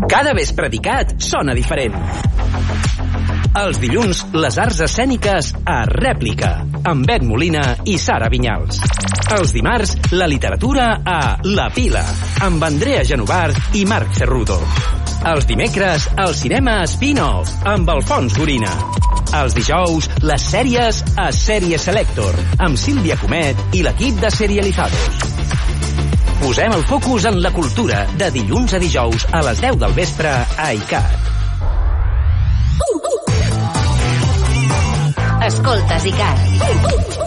Cada vespre d'ICAT sona diferent. Els dilluns, les arts escèniques a Rèplica, amb Bet Molina i Sara Vinyals. Els dimarts, la literatura a La Pila, amb Andrea Genovart i Marc Cerruto. Els dimecres, el cinema spin-off, amb Alfons Gorina. Els dijous, les sèries a Sèrie Selector, amb Sílvia Comet i l'equip de Serializados. Posem el focus en la cultura de dilluns a dijous a les 10 del vespre a ICAT. Escoltes ICAT.